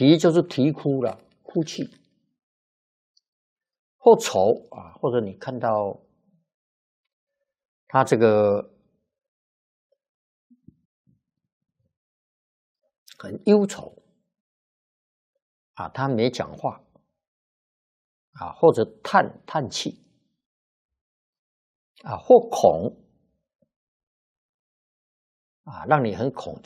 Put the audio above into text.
啼就是啼哭了，哭泣。或愁啊，或者你看到他这个很忧愁啊，他没讲话啊，或者叹气啊，或恐啊，让你很恐惧。